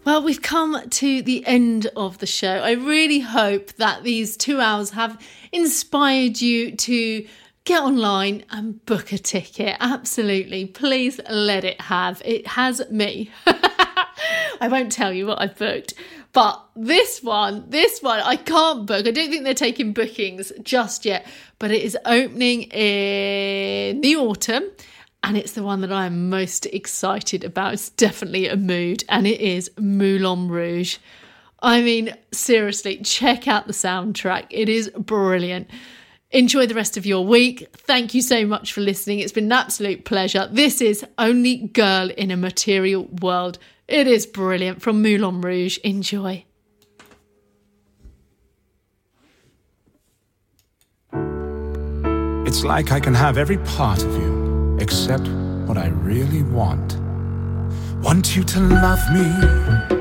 Well, we've come to the end of the show. I really hope that these 2 hours have inspired you to get online and book a ticket. Absolutely. Please let it have. It has me. I won't tell you what I've booked. But this one, I can't book. I don't think they're taking bookings just yet. But it is opening in the autumn. And it's the one that I am most excited about. It's definitely a mood. And it is Moulin Rouge. I mean, seriously, check out the soundtrack. It is brilliant. Enjoy the rest of your week. Thank you so much for listening. It's been an absolute pleasure. This is Only Girl in a Material World. It is brilliant from Moulin Rouge. Enjoy. It's like I can have every part of you, except what I really want. Want you to love me